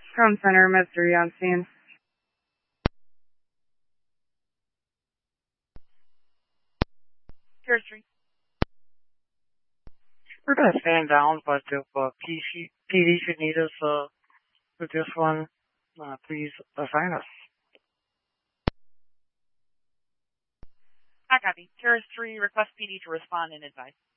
Comm Center, Mr. Janssen. Tier 3. We're going to stand down, but if PD should need us with this one, please assign us. I copy. Tier 3, request PD to respond and advise.